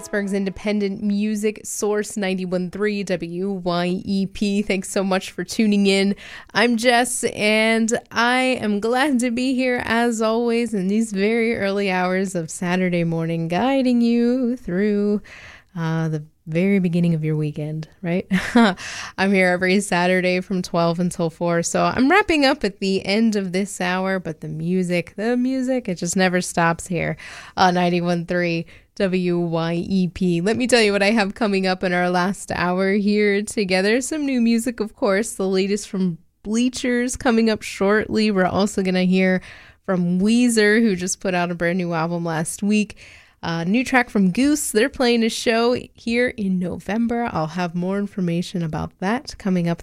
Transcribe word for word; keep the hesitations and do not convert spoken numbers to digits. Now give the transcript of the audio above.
Pittsburgh's independent music source, ninety-one point three W Y E P. Thanks so much for tuning in. I'm Jess, and I am glad to be here, as always, in these very early hours of Saturday morning, guiding you through uh, the very beginning of your weekend, right? I'm here every Saturday from twelve until four, so I'm wrapping up at the end of this hour, but the music, the music, it just never stops here on ninety-one point three W Y E P. Let me tell you what I have coming up in our last hour here together. Some new music, of course, the latest from Bleachers coming up shortly. We're also going to hear from Weezer, who just put out a brand new album last week. Uh, new track from Goose. They're playing a show here in November. I'll have more information about that coming up